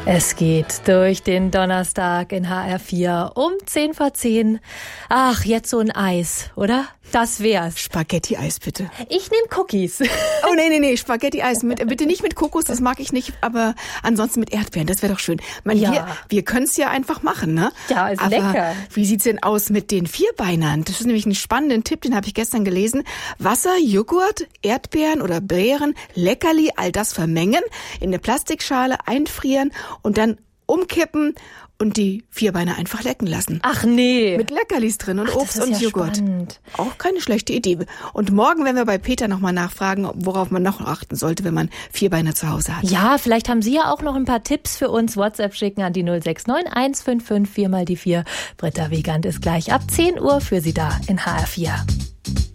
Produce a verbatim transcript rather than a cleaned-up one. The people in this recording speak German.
Es geht durch den Donnerstag in H R vier um zehn vor zehn. Ach, jetzt so ein Eis, oder? Das wär's. Spaghetti-Eis, bitte. Ich nehme Cookies. Oh, nee, nee, nee, Spaghetti-Eis. Mit, bitte nicht mit Kokos, das mag ich nicht, aber ansonsten mit Erdbeeren, das wäre doch schön. Man, Ja. Wir, wir können es ja einfach machen, ne? Ja, ist aber lecker. Wie sieht's denn aus mit den Vierbeinern? Das ist nämlich ein spannender Tipp, den habe ich gestern gelesen. Wasser, Joghurt, Erdbeeren oder Beeren, Leckerli, all das vermengen, in eine Plastikschale einfrieren und dann umkippen und die Vierbeiner einfach lecken lassen. Ach nee. Mit Leckerlis drin und Ach, das Obst ist und ja Joghurt. spannend. Auch keine schlechte Idee. Und morgen werden wir bei Peter nochmal nachfragen, worauf man noch achten sollte, wenn man Vierbeiner zu Hause hat. Ja, vielleicht haben Sie ja auch noch ein paar Tipps für uns. WhatsApp schicken an die null sechs neun eins fünf fünf vier mal die vier. Britta Wiegand ist gleich ab zehn Uhr für Sie da in H R vier.